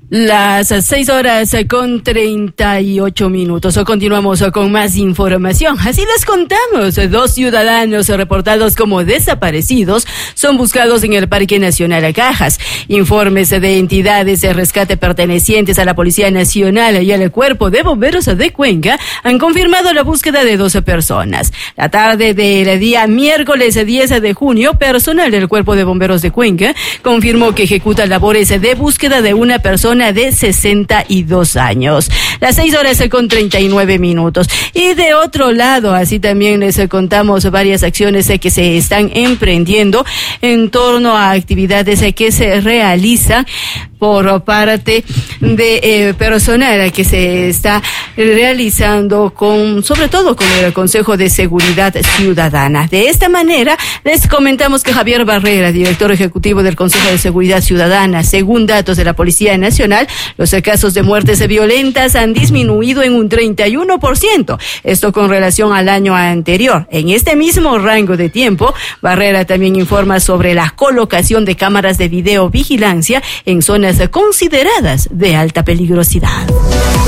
Las 6:38. Continuamos con más información. Así les contamos, 2 ciudadanos reportados como desaparecidos son buscados en el Parque Nacional Cajas. Informes de entidades de rescate pertenecientes a la Policía Nacional y al Cuerpo de Bomberos de Cuenca han confirmado la búsqueda de 12 personas. La tarde del día miércoles 10 de junio, personal del Cuerpo de Bomberos de Cuenca confirmó que ejecuta labores de búsqueda de una persona de 62 años. Las 6:39. Y de otro lado, así también les contamos varias acciones que se están emprendiendo en torno a actividades que se realizan por parte de personal que se está realizando sobre todo con el Consejo de Seguridad Ciudadana. De esta manera, les comentamos que Javier Barrera, director ejecutivo del Consejo de Seguridad Ciudadana, según datos de la Policía Nacional, los casos de muertes violentas han disminuido en un 31%. Esto con relación al año anterior. En este mismo rango de tiempo, Barrera también informa sobre la colocación de cámaras de videovigilancia en zonas consideradas de alta peligrosidad.